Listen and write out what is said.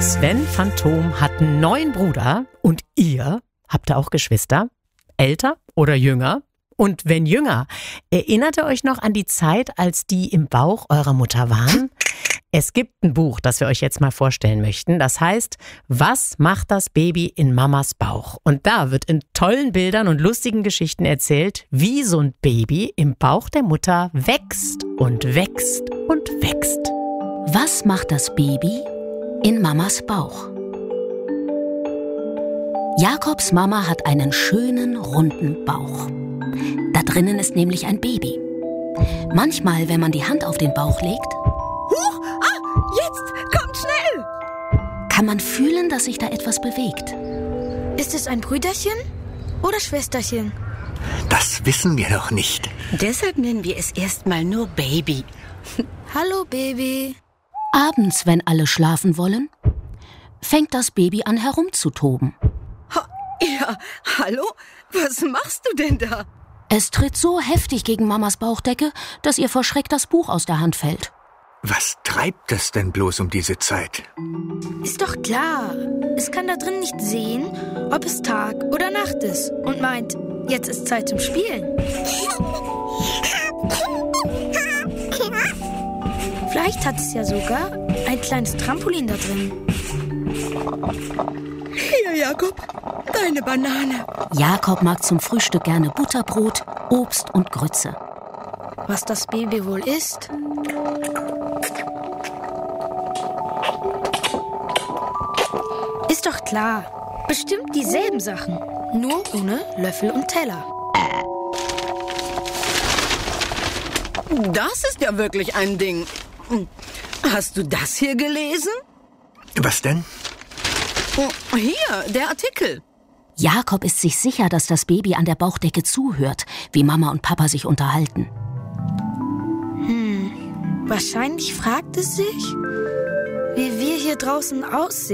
Sven Phantom hat 9 Brüder und ihr habt da auch Geschwister? Älter oder jünger? Und wenn jünger, erinnert ihr euch noch an die Zeit, als die im Bauch eurer Mutter waren? Es gibt ein Buch, das wir euch jetzt mal vorstellen möchten. Das heißt, was macht das Baby in Mamas Bauch? Und da wird in tollen Bildern und lustigen Geschichten erzählt, wie so ein Baby im Bauch der Mutter wächst und wächst und wächst. Was macht das Baby in Mamas Bauch? Jakobs Mama hat einen schönen, runden Bauch. Da drinnen ist nämlich ein Baby. Manchmal, wenn man die Hand auf den Bauch legt, Jetzt, kommt schnell! kann man fühlen, dass sich da etwas bewegt. Ist es ein Brüderchen oder Schwesterchen? Das wissen wir noch nicht. Deshalb nennen wir es erstmal nur Baby. Hallo, Baby. Abends, wenn alle schlafen wollen, fängt das Baby an herumzutoben. Ja, hallo? Was machst du denn da? Es tritt so heftig gegen Mamas Bauchdecke, dass ihr vor Schreck das Buch aus der Hand fällt. Was treibt es denn bloß um diese Zeit? Ist doch klar. Es kann da drin nicht sehen, ob es Tag oder Nacht ist und meint, jetzt ist Zeit zum Spielen. Vielleicht hat es ja sogar ein kleines Trampolin da drin. Hier, Jakob, deine Banane. Jakob mag zum Frühstück gerne Butterbrot, Obst und Grütze. Was das Baby wohl isst? Ist doch klar. Bestimmt dieselben Sachen. Nur ohne Löffel und Teller. Das ist ja wirklich ein Ding. Hast du das hier gelesen? Was denn? Hier, der Artikel. Jakob ist sich sicher, dass das Baby an der Bauchdecke zuhört, wie Mama und Papa sich unterhalten. Wahrscheinlich fragt es sich, wie wir hier draußen aussehen.